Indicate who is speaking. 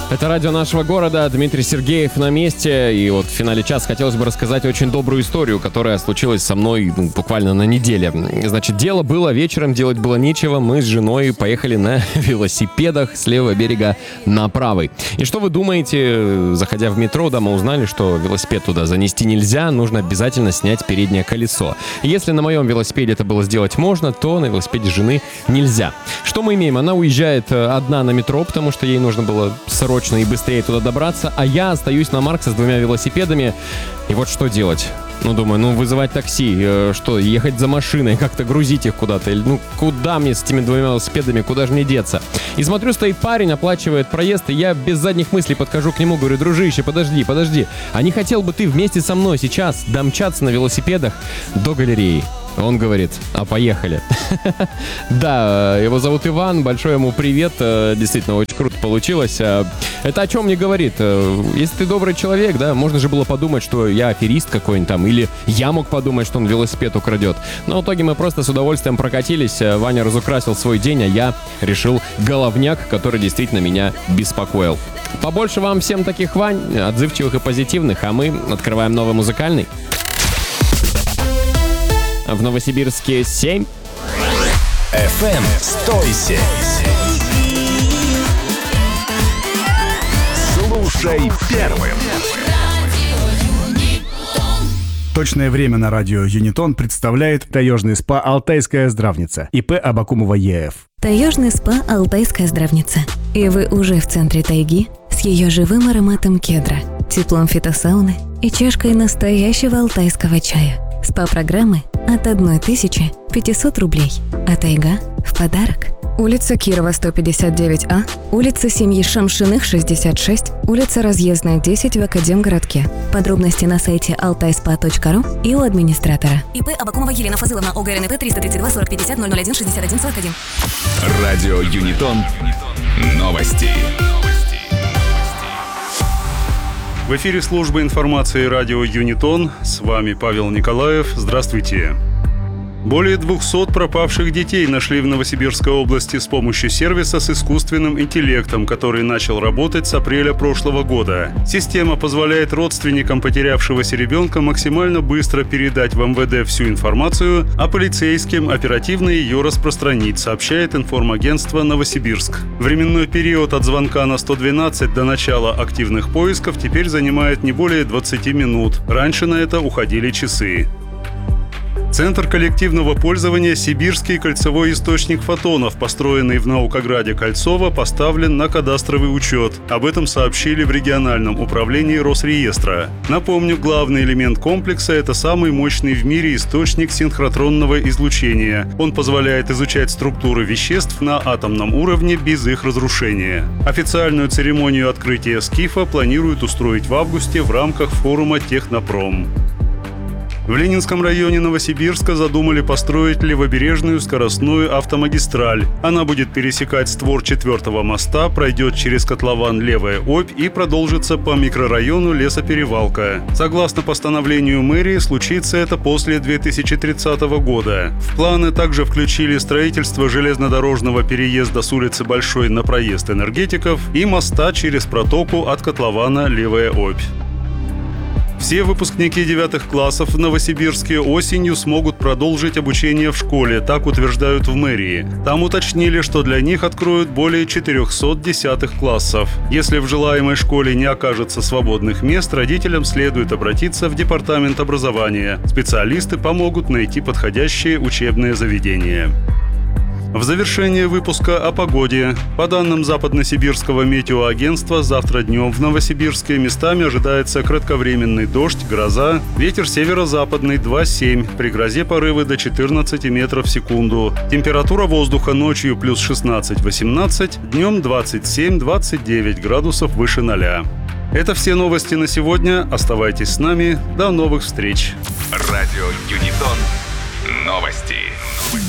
Speaker 1: Это радио нашего города, Дмитрий Сергеев на месте. И вот в финале часа хотелось бы рассказать очень добрую историю, которая случилась со мной буквально на неделе. Значит, дело было вечером, делать было нечего. Мы с женой поехали на велосипедах с левого берега на правый. И что вы думаете, заходя в метро, да, мы узнали, что велосипед туда занести нельзя, нужно обязательно снять переднее колесо. И если на моем велосипеде это было сделать можно, то на велосипеде жены нельзя. Что мы имеем? Она уезжает одна на метро, потому что ей нужно было срочно и быстрее туда добраться, а я остаюсь на Маркса с двумя велосипедами. И вот что делать? Думаю, вызывать такси, что, ехать за машиной, как-то грузить их куда-то. Или, куда мне с этими двумя велосипедами, куда же мне деться? И смотрю, стоит парень, оплачивает проезд, и я без задних мыслей подхожу к нему, говорю: дружище, подожди. А не хотел бы ты вместе со мной сейчас домчаться на велосипедах до галереи? Он говорит: а поехали. Да, его зовут Иван, большой ему привет, действительно очень круто получилось. Это о чем мне говорит? Если ты добрый человек, да, можно же было подумать, что я аферист какой-нибудь там, или я мог подумать, что он велосипед украдет. Но в итоге мы просто с удовольствием прокатились, Ваня разукрасил свой день, а я решил головняк, который действительно меня беспокоил. Побольше вам всем таких Вань, отзывчивых и позитивных, а мы открываем новый музыкальный. В Новосибирске 7.
Speaker 2: FM 107. Слушай первым.
Speaker 3: Точное время на радио Юнитон представляет таежный СПА «Алтайская здравница» ИП Абакумова ЕФ.
Speaker 4: Таежный СПА «Алтайская здравница». И вы уже в центре тайги с ее живым ароматом кедра, теплом фитосауны и чашкой настоящего алтайского чая. СПА-программы от 1500 рублей, а тайга в подарок. Улица Кирова, 159А, улица семьи Шамшиных, 66, улица Разъездная, 10 в Академгородке. Подробности на сайте altaispa.ru и у администратора.
Speaker 5: ИП Абакумова Елена Фазыловна, ОГРНП 332 40 50 001 61 41.
Speaker 2: Радио Юнитон. Новости.
Speaker 6: В эфире службы информации радио Юнитон. С вами Павел Николаев. Здравствуйте. Более 200 пропавших детей нашли в Новосибирской области с помощью сервиса с искусственным интеллектом, который начал работать с апреля прошлого года. Система позволяет родственникам потерявшегося ребенка максимально быстро передать в МВД всю информацию, а полицейским оперативно ее распространить, сообщает информагентство «Новосибирск». Временной период от звонка на 112 до начала активных поисков теперь занимает не более 20 минут. Раньше на это уходили часы. Центр коллективного пользования «Сибирский кольцевой источник фотонов», построенный в Наукограде Кольцово, поставлен на кадастровый учет. Об этом сообщили в региональном управлении Росреестра. Напомню, главный элемент комплекса – это самый мощный в мире источник синхротронного излучения. Он позволяет изучать структуры веществ на атомном уровне без их разрушения. Официальную церемонию открытия СКИФа планируют устроить в августе в рамках форума «Технопром». В Ленинском районе Новосибирска задумали построить левобережную скоростную автомагистраль. Она будет пересекать створ 4-го моста, пройдет через котлован Левая Обь и продолжится по микрорайону Лесоперевалка. Согласно постановлению мэрии, случится это после 2030 года. В планы также включили строительство железнодорожного переезда с улицы Большой на проезд Энергетиков и моста через протоку от котлована Левая Обь. Все выпускники 9 классов в Новосибирске осенью смогут продолжить обучение в школе, так утверждают в мэрии. Там уточнили, что для них откроют более 400 10 классов. Если в желаемой школе не окажется свободных мест, родителям следует обратиться в департамент образования. Специалисты помогут найти подходящее учебное заведение. В завершение выпуска о погоде. По данным Западносибирского метеоагентства, завтра днем в Новосибирске местами ожидается кратковременный дождь, гроза, ветер северо-западный 2,7, при грозе порывы до 14 метров в секунду. Температура воздуха ночью плюс 16-18, днем 27-29 градусов выше 0. Это все новости на сегодня. Оставайтесь с нами. До новых встреч.
Speaker 2: Радио Юнитон. Новости.